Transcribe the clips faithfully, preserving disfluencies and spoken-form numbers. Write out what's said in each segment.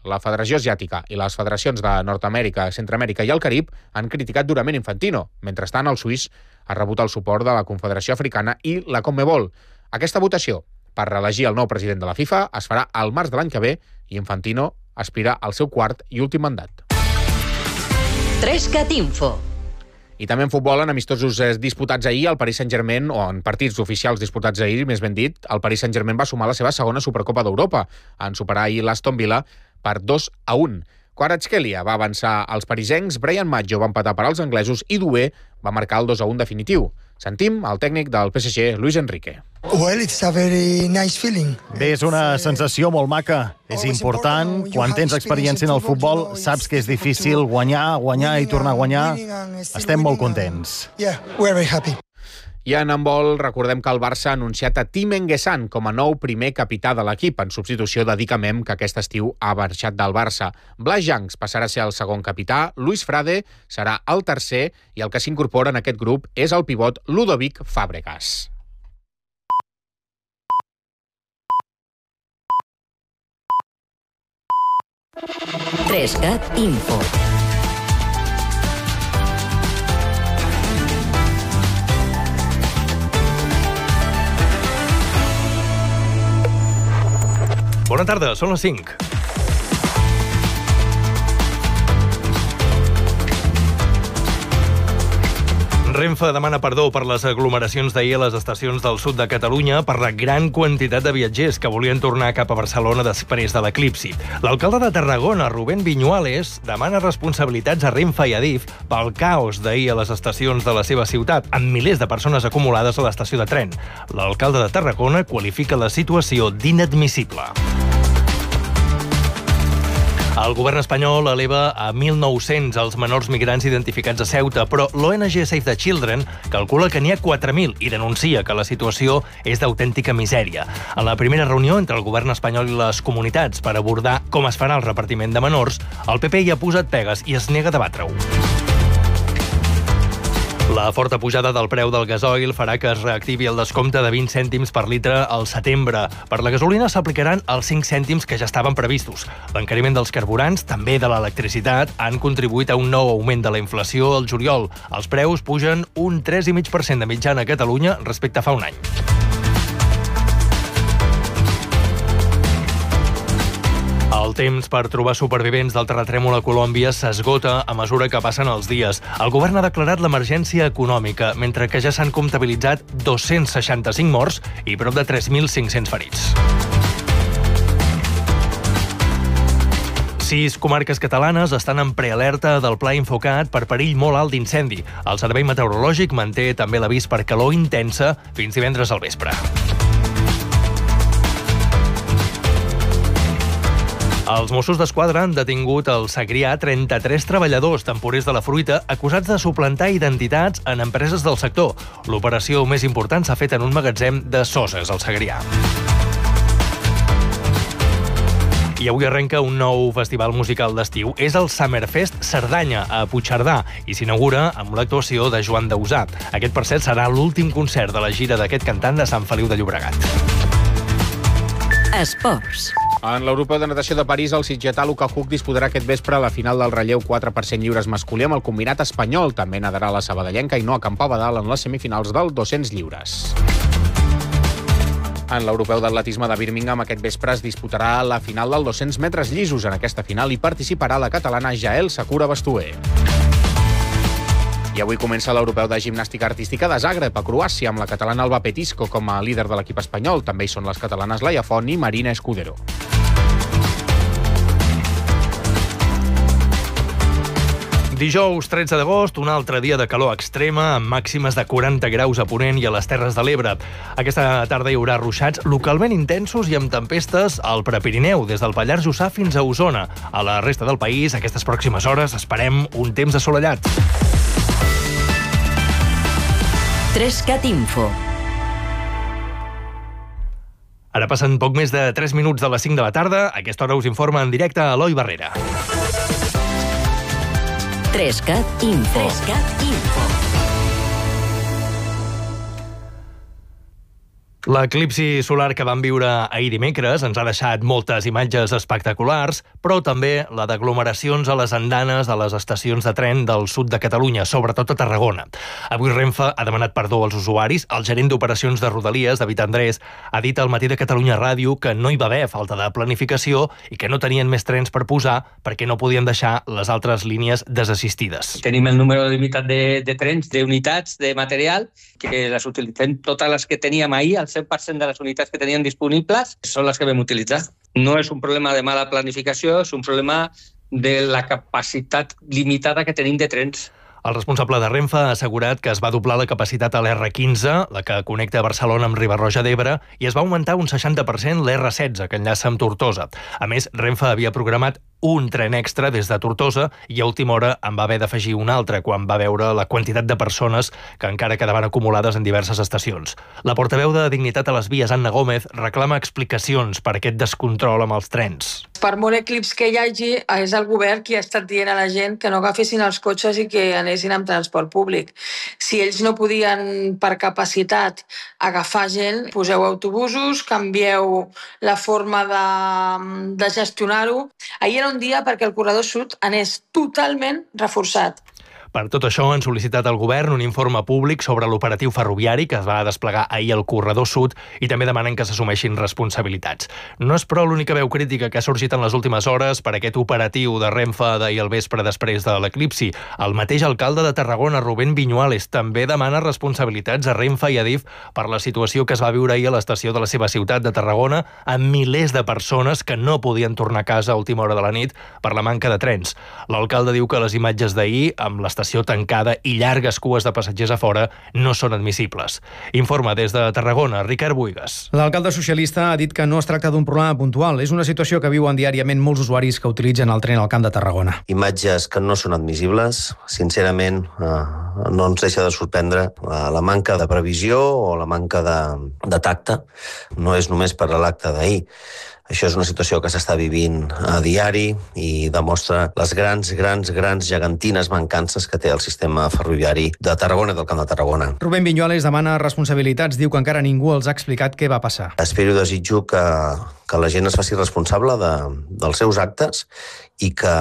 la Federació Asiàtica i les federacions de Nord-Amèrica, Centroamèrica i el Carib han criticat durament Infantino. Mentrestant, el suís ha rebut el suport de la Confederació Africana i la Conmebol. Aquesta votació per reelegir el nou president de la FIFA es farà al març de l'any que ve i Infantino aspira al seu quart i últim mandat. Trescat Info. I també en futbol, en amistosos disputats ahir, el Paris Saint-Germain, o en partits oficials disputats ahir, més ben dit, el Paris Saint-Germain va sumar la seva segona Supercopa d'Europa, en superar ahir l'Aston Villa per dos a un. Kvaratskhelia va avançar als parisencs, Brian Maggio va empatar per als anglesos i Doué va marcar el dos a un definitiu. Sentim el tècnic del P S G, Luis Enrique. Well, it's a very nice feeling. Bé, és una sensació molt maca. És important. Quan tens experiència en el futbol, saps que és difícil guanyar, guanyar i tornar a guanyar. Estem molt contents. Yeah, we're very happy. I en handbol, recordem que el Barça ha anunciat a Tim Enguessan com a nou primer capità de l'equip, en substitució de Dick Amem, que aquest estiu ha marxat del Barça. Blas Jancs passarà a ser el segon capità, Luis Frade serà el tercer i el que s'incorpora en aquest grup és el pivot Ludovic Fàbregas. Trescat Info. Bona tarda, són les cinc. Renfe demana perdó per les aglomeracions d'ahir a les estacions del sud de Catalunya per la gran quantitat de viatgers que volien tornar cap a Barcelona després de l'eclipsi. L'alcalde de Tarragona, Rubén Viñuales, demana responsabilitats a Renfe i a Adif pel caos d'ahir a les estacions de la seva ciutat, amb milers de persones acumulades a l'estació de tren. L'alcalde de Tarragona qualifica la situació d'inadmissible. El govern espanyol eleva a mil nou-cents els menors migrants identificats a Ceuta, però l'O N G Save the Children calcula que n'hi ha quatre mil i denuncia que la situació és d'autèntica misèria. En la primera reunió entre el govern espanyol i les comunitats per abordar com es farà el repartiment de menors, el P P hi ha posat pegues i es nega a debatre-ho. La forta pujada del preu del gasoil farà que es reactivi el descompte de vint cèntims per litre al setembre. Per la gasolina s'aplicaran els cinc cèntims que ja estaven previstos. L'encariment dels carburants, també de l'electricitat, han contribuït a un nou augment de la inflació al juliol. Els preus pugen un tres coma cinc per cent de mitjana a Catalunya respecte a fa un any. El temps per trobar supervivents del terratrèmol a Colòmbia s'esgota a mesura que passen els dies. El govern ha declarat l'emergència econòmica, mentre que ja s'han comptabilitzat dos-cents seixanta-cinc morts i prop de tres mil cinc-cents ferits. Sis comarques catalanes estan en prealerta del Pla Infocat per perill molt alt d'incendi. El Servei Meteorològic manté també l'avís per calor intensa fins divendres al vespre. Els Mossos d'Esquadra han detingut al Segrià trenta-tres treballadors temporers de la fruita acusats de suplantar identitats en empreses del sector. L'operació més important s'ha fet en un magatzem de Soses, al Segrià. I avui arrenca un nou festival musical d'estiu. És el Summerfest Cerdanya, a Puigcerdà, i s'inaugura amb l'actuació de Joan Dausà. Aquest, per cert, serà l'últim concert de la gira d'aquest cantant de Sant Feliu de Llobregat. Esports. En l'Europeu de Natació de París, el sitgetà Luka Huk disputarà aquest vespre a la final del relleu quatre per cent lliures masculí amb el combinat espanyol. També nadarà la sabadellenca Ainhoa Campabadal en les semifinals del dos-cents lliures. En l'Europeu d'Atletisme de Birmingham aquest vespre es disputarà la final del dos-cents metres llisos. En aquesta final hi participarà la catalana Jael Sakura Bastuer. I avui comença l'Europeu de Gimnàstica Artística de Zagreb, a Croàcia, amb la catalana Alba Petisco com a líder de l'equip espanyol. També hi són les catalanes Laia Font i Marina Escudero. Dijous tretze d'agost, un altre dia de calor extrema, amb màximes de quaranta graus a Ponent i a les Terres de l'Ebre. Aquesta tarda hi haurà ruixats localment intensos i amb tempestes al Prepirineu, des del Pallars Jussà fins a Osona. A la resta del país, aquestes pròximes hores, esperem un temps assolellat. Trescat Info. Ara passen poc més de tres minuts de les cinc de la tarda. A aquesta hora us informa en directe Eloi Barrera. Trescat Info. Trescat Info. L'eclipsi solar que vam viure ahir dimecres ens ha deixat moltes imatges espectaculars, però també la d'aglomeracions a les andanes de les estacions de tren del sud de Catalunya, sobretot a Tarragona. Avui Renfe ha demanat perdó als usuaris. El gerent d'operacions de Rodalies, David Andrés, ha dit al Matí de Catalunya Ràdio que no hi va haver falta de planificació i que no tenien més trens per posar perquè no podien deixar les altres línies desassistides. Tenim el número limitat de, de trens, d'unitats, de material, que les utilitzem totes les que teníem ahir, el cent per cent de les unitats que tenien disponibles són les que vam utilitzar. No és un problema de mala planificació, és un problema de la capacitat limitada que tenim de trens. El responsable de Renfe ha assegurat que es va doblar la capacitat a l'R quinze, la que connecta Barcelona amb Riba-roja d'Ebre, i es va augmentar un seixanta per cent l'R setze, que enllaça amb Tortosa. A més, Renfe havia programat un tren extra des de Tortosa i a última hora en va haver d'afegir un altre quan va veure la quantitat de persones que encara quedaven acumulades en diverses estacions. La portaveu de Dignitat a les Vies, Anna Gómez, reclama explicacions per aquest descontrol amb els trens. Per molt eclips que hi hagi, és el govern qui ha estat dient a la gent que no agafessin els cotxes i que anessin amb transport públic. Si ells no podien, per capacitat, agafar gent, poseu autobusos, canvieu la forma de, de gestionar-ho. Ahir era un dia perquè el corredor sud anés totalment reforçat. Per tot això, han sol·licitat al govern un informe públic sobre l'operatiu ferroviari que es va desplegar ahir al corredor sud i també demanen que s'assumeixin responsabilitats. No és, però, l'única veu crítica que ha sorgit en les últimes hores per aquest operatiu de Renfe d'ahir al vespre després de l'eclipsi. El mateix alcalde de Tarragona, Rubén Viñuales, també demana responsabilitats a Renfe i a Adif per la situació que es va viure ahir a l'estació de la seva ciutat de Tarragona amb milers de persones que no podien tornar a casa a última hora de la nit per la manca de trens. L'alcalde diu que les imatges d'ahir, amb l'estació tancada i llargues cues de passatgers a fora, no són admissibles. Informa des de Tarragona, Ricard Buigas. L'alcalde socialista ha dit que no es tracta d'un problema puntual. És una situació que viuen diàriament molts usuaris que utilitzen el tren al Camp de Tarragona. Imatges que no són admissibles. Sincerament, eh, no ens deixa de sorprendre la manca de previsió o la manca de, de tacte. No és només per l'acte d'ahir. Això és una situació que s'està vivint a diari i demostra les grans, grans, grans gegantines mancances que té el sistema ferroviari de Tarragona i del Camp de Tarragona. Rubén Viñuales demana responsabilitats, diu que encara ningú els ha explicat què va passar. Espero i desitjo que, que la gent es faci responsable de, dels seus actes i que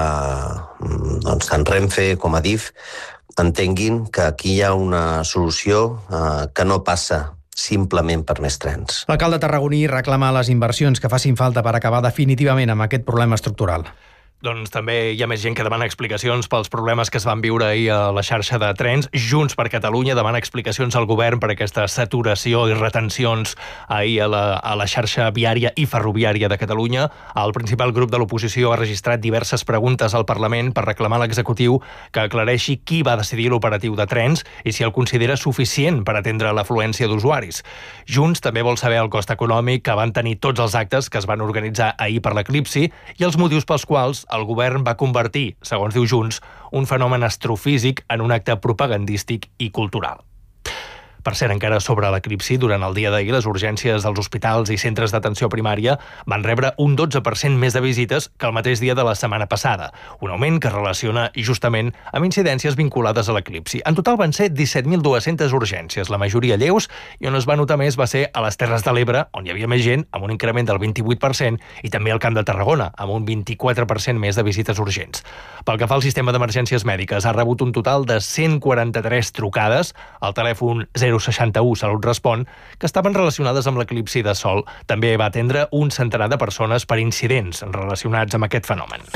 doncs, tant Renfe com Adif entenguin que aquí hi ha una solució eh, que no passa simplement per més trens. L'alcalde tarragoní reclama les inversions que facin falta per acabar definitivament amb aquest problema estructural. Doncs també hi ha més gent que demana explicacions pels problemes que es van viure ahir a la xarxa de trens. Junts per Catalunya demana explicacions al govern per aquesta saturació i retencions ahir a la, a la xarxa viària i ferroviària de Catalunya. El principal grup de l'oposició ha registrat diverses preguntes al Parlament per reclamar a l'executiu que aclareixi qui va decidir l'operatiu de trens i si el considera suficient per atendre l'afluència d'usuaris. Junts també vol saber el cost econòmic que van tenir tots els actes que es van organitzar ahir per l'eclipsi i els motius pels quals el govern va convertir, segons diu Junts, un fenomen astrofísic en un acte propagandístic i cultural. Per cert, encara sobre l'eclipsi, durant el dia d'ahir, les urgències dels hospitals i centres d'atenció primària van rebre un dotze per cent més de visites que el mateix dia de la setmana passada, un augment que es relaciona justament amb incidències vinculades a l'eclipsi. En total van ser disset mil dues-centes urgències, la majoria lleus, i on es va notar més va ser a les Terres de l'Ebre, on hi havia més gent, amb un increment del vint-i-vuit per cent, i també al Camp de Tarragona, amb un vint-i-quatre per cent més de visites urgents. Pel que fa al sistema d'emergències mèdiques, ha rebut un total de cent quaranta-tres trucades al telèfon zero seixanta-u Salut Respon, que estaven relacionades amb l'eclipsi de sol. També va atendre un centenar de persones per incidents relacionats amb aquest fenomen.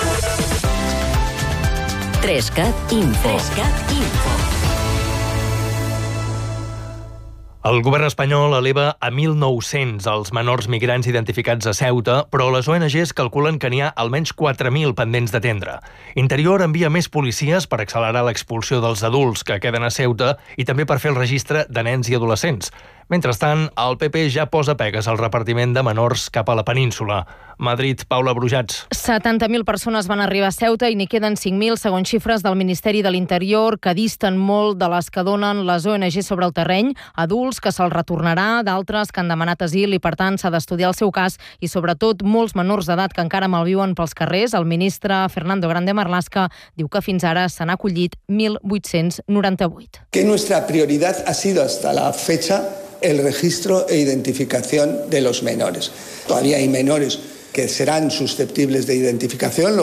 Trescat Info. Trescat Info. El govern espanyol eleva a mil nou-cents els menors migrants identificats a Ceuta, però les O N Ges calculen que n'hi ha almenys quatre mil pendents d'atendre. Interior envia més policies per accelerar l'expulsió dels adults que queden a Ceuta i també per fer el registre de nens i adolescents. Mentrestant, el P P ja posa pegues al repartiment de menors cap a la península. Madrid, Paula Brujats. setanta mil persones van arribar a Ceuta i n'hi queden cinc mil, segons xifres del Ministeri de l'Interior, que disten molt de les que donen les O N G sobre el terreny. Adults que se'ls retornarà, d'altres que han demanat asil i, per tant, s'ha d'estudiar el seu cas, i sobretot molts menors d'edat que encara malviuen pels carrers. El ministre Fernando Grande Marlaska diu que fins ara se n'ha acollit mil vuit-cents noranta-vuit. Que nuestra prioridad ha sido hasta la fecha el registro e identificación de los menores. Todavía hay menores que serán susceptibles de identificación.